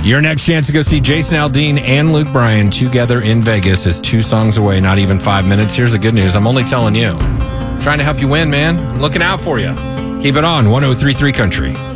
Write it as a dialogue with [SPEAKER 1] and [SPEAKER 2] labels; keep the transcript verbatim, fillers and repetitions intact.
[SPEAKER 1] Your next chance to go see Jason Aldean and Luke Bryan together in Vegas is two songs away, not even five minutes. Here's the good news. I'm only telling you. I'm trying to help you win, man. I'm looking out for you. Keep it on one oh three point three Country.